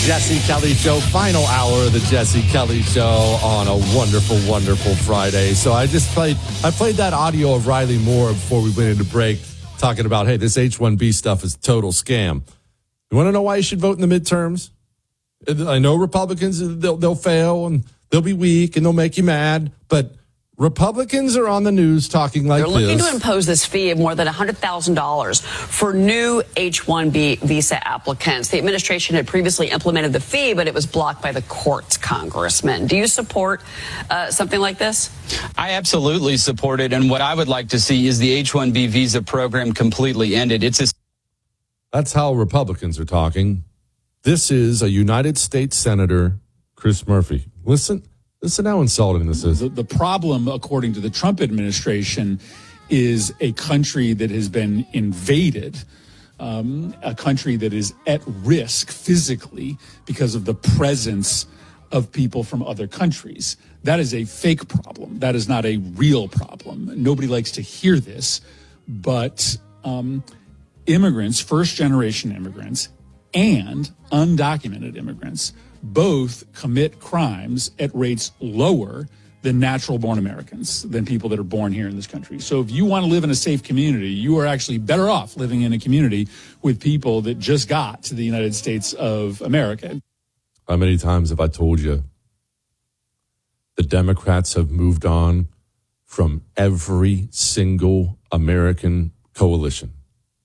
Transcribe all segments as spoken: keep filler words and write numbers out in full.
Jesse Kelly Show, final hour of the Jesse Kelly Show on a wonderful, wonderful Friday. So I just played, I played that audio of Riley Moore before we went into break, talking about, hey, this H one B stuff is a total scam. You want to know why you should vote in the midterms? I know Republicans, they'll, they'll fail and they'll be weak and they'll make you mad, but Republicans are on the news talking like this. They're looking to impose this fee of more than one hundred thousand dollars for new H one B visa applicants. The administration had previously implemented the fee, but it was blocked by the courts, Congressman. Do you support uh, something like this? I absolutely support it, and what I would like to see is the H one B visa program completely ended. It's a- That's how Republicans are talking. This is a United States Senator, Chris Murphy. Listen. Listen how insulting this is. The, the problem, according to the Trump administration, is a country that has been invaded, um, a country that is at risk physically because of the presence of people from other countries. That is a fake problem. That is not a real problem. Nobody likes to hear this, but um, immigrants, first-generation immigrants, and undocumented immigrants both commit crimes at rates lower than natural-born Americans, than people that are born here in this country. So if you want to live in a safe community, you are actually better off living in a community with people that just got to the United States of America. How many times have I told you the Democrats have moved on from every single American coalition?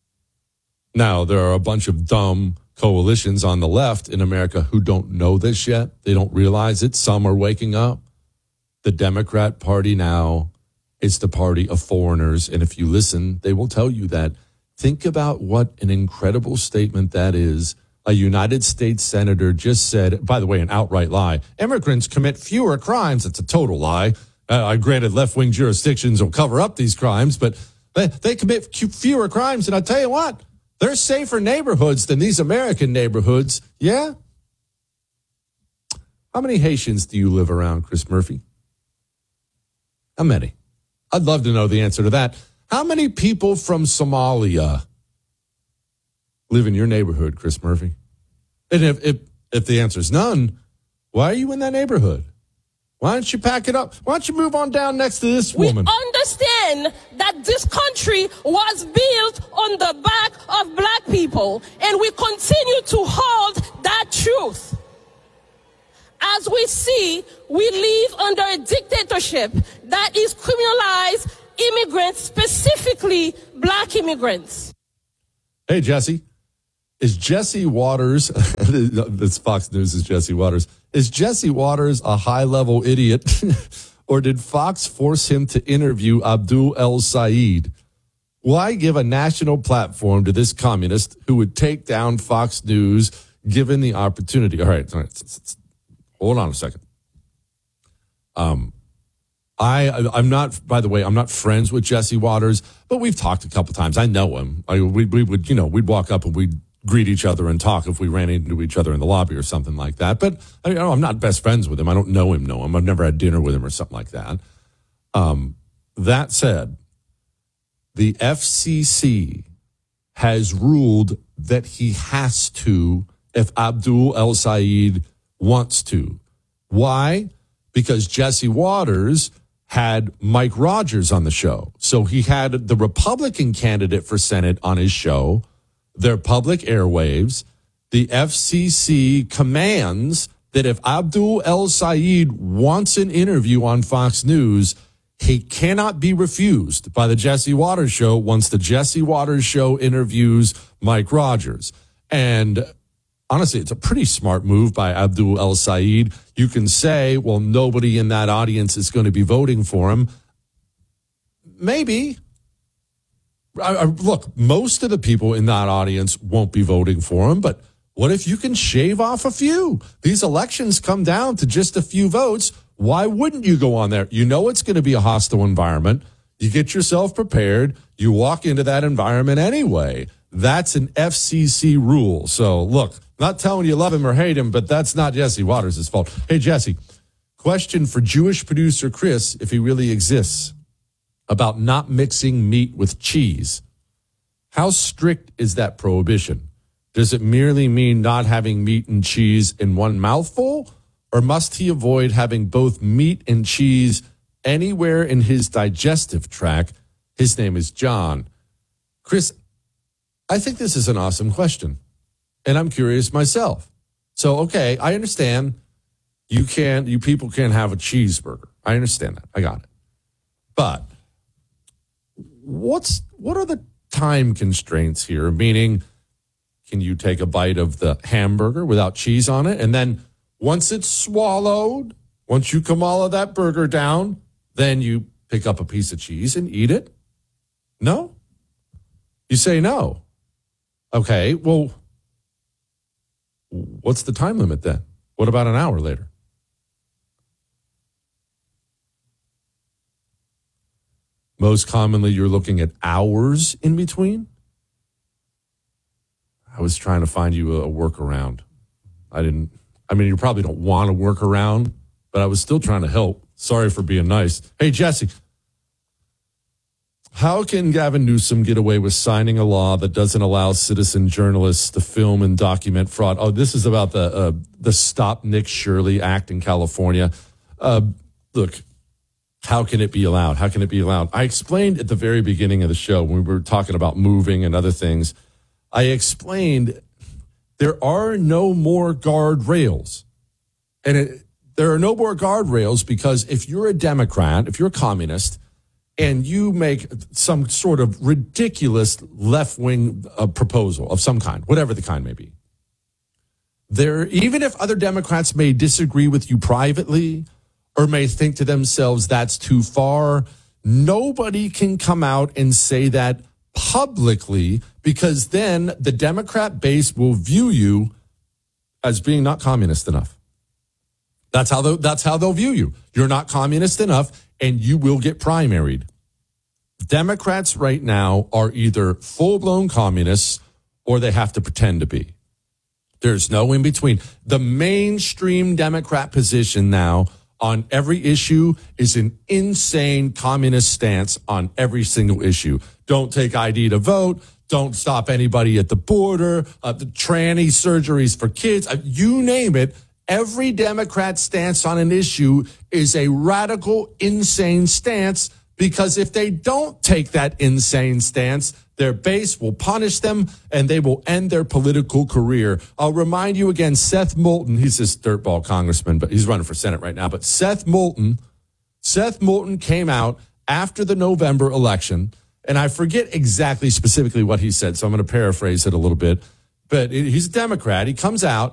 Now, there are a bunch of dumb coalitions on the left in America who don't know this yet. They don't realize it. Some are waking up. The Democrat Party now is the party of foreigners. And if you listen, they will tell you that. Think about what an incredible statement that is. A United States senator just said, by the way, an outright lie, immigrants commit fewer crimes. It's a total lie. Uh, I granted left-wing jurisdictions will cover up these crimes, but they, they commit fewer crimes. And I tell you what, they're safer neighborhoods than these American neighborhoods. Yeah? How many Haitians do you live around, Chris Murphy? How many? I'd love to know the answer to that. How many people from Somalia live in your neighborhood, Chris Murphy? And if, if, if the answer is none, why are you in that neighborhood? Why don't you pack it up? Why don't you move on down next to this woman? We understand that this country was built on the back of black people, and we continue to hold that truth. As we see, we live under a dictatorship that is criminalized immigrants, specifically black immigrants. Hey, Jesse. Is Jesse Waters, this Fox News is Jesse Waters, is Jesse Waters a high-level idiot, or did Fox force him to interview Abdul El-Sayed? Why give a national platform to this communist who would take down Fox News given the opportunity? All right, all right. Hold on a second. Um, I, I'm not, by the way, I'm not friends with Jesse Waters, but we've talked a couple times. I know him. I, we, we would, you know, we'd walk up and we'd greet each other and talk if we ran into each other in the lobby or something like that. But I, you know, I'm not best friends with him. I don't know him, know him. I've never had dinner with him or something like that. Um, that said, the F C C has ruled that he has to if Abdul El-Sayed wants to. Why? Because Jesse Waters had Mike Rogers on the show. So he had the Republican candidate for Senate on his show. Their public airwaves. The F C C commands that if Abdul El-Sayed wants an interview on Fox News, he cannot be refused by the Jesse Waters show once the Jesse Waters show interviews Mike Rogers. And honestly, it's a pretty smart move by Abdul El-Sayed. You can say, well, nobody in that audience is going to be voting for him. Maybe. I, I, look, most of the people in that audience won't be voting for him, but what if you can shave off a few? These elections come down to just a few votes. Why wouldn't you go on there? You know it's going to be a hostile environment. You get yourself prepared. You walk into that environment anyway. That's an F C C rule. So, look, not telling you love him or hate him, but that's not Jesse Waters' fault. Hey, Jesse, question for Jewish producer Chris, if he really exists, about not mixing meat with cheese. How strict is that prohibition? Does it merely mean not having meat and cheese in one mouthful? Or must he avoid having both meat and cheese anywhere in his digestive tract? His name is John. Chris, I think this is an awesome question. And I'm curious myself. So, okay, I understand you can't, you people can't have a cheeseburger. I understand that. I got it. But what's, what are the time constraints here? Meaning, can you take a bite of the hamburger without cheese on it? And then once it's swallowed, once you come all of that burger down, then you pick up a piece of cheese and eat it? No? You say no. Okay, well, what's the time limit then? What about an hour later? Most commonly, you're looking at hours in between. I was trying to find you a workaround. I didn't, I mean, you probably don't want to work around, but I was still trying to help. Sorry for being nice. Hey, Jesse, how can Gavin Newsom get away with signing a law that doesn't allow citizen journalists to film and document fraud? Oh, this is about the uh, the Stop Nick Shirley Act in California. Uh, look, how can it be allowed? How can it be allowed? I explained at the very beginning of the show when we were talking about moving and other things, I explained there are no more guardrails. And it, there are no more guardrails because if you're a Democrat, if you're a communist, and you make some sort of ridiculous left-wing uh, proposal of some kind, whatever the kind may be, there, even if other Democrats may disagree with you privately or may think to themselves that's too far, nobody can come out and say that publicly because then the Democrat base will view you as being not communist enough. That's how they'll, that's how they'll view you. You're not communist enough, and you will get primaried. Democrats right now are either full-blown communists or they have to pretend to be. There's no in between. The mainstream Democrat position now on every issue is an insane communist stance on every single issue. Don't take I D to vote. Don't stop anybody at the border. Uh, the tranny surgeries for kids. Uh, you name it. Every Democrat stance on an issue is a radical, insane stance because if they don't take that insane stance, their base will punish them and they will end their political career. I'll remind you again, Seth Moulton, he's this dirtball congressman, but he's running for Senate right now. But Seth Moulton, Seth Moulton came out after the November election, and I forget exactly specifically what he said, so I'm going to paraphrase it a little bit. But he's a Democrat. He comes out